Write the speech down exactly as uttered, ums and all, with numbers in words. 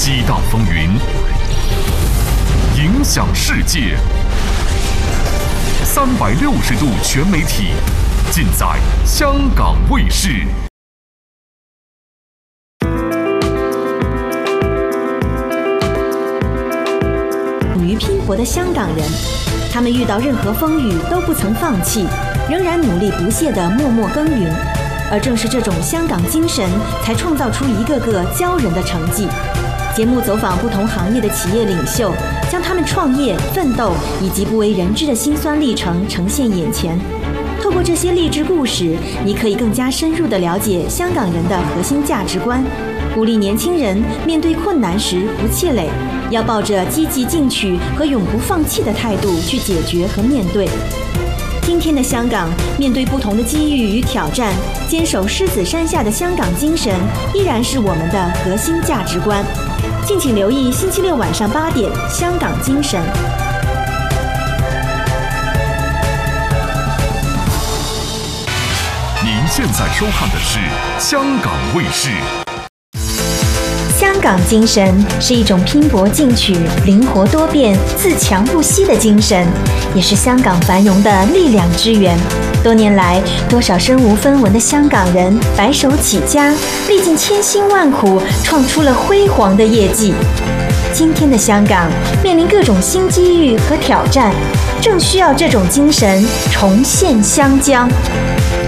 激荡风云，影响世界。三百六十度全媒体，尽在香港卫视。 勇于拼搏的香港人，他们遇到任何风雨都不曾放弃，仍然努力不懈地默默耕耘。而正是这种香港精神，才创造出一个个骄人的成绩。节目走访不同行业的企业领袖，将他们创业、奋斗以及不为人知的辛酸历程呈现眼前。透过这些励志故事，你可以更加深入地了解香港人的核心价值观，鼓励年轻人面对困难时不气馁，要抱着积极进取和永不放弃的态度去解决和面对。今天的香港，面对不同的机遇与挑战，坚守狮子山下的香港精神依然是我们的核心价值观。敬请留意星期六晚上八点，《香港精神》。 您现在收看的是香港卫视。 香港精神是一种拼搏进取、灵活多变、自强不息的精神，也是香港繁荣的力量之源。多年来，多少身无分文的香港人白手起家，历尽千辛万苦，创出了辉煌的业绩。今天的香港面临各种新机遇和挑战，正需要这种精神重现香江。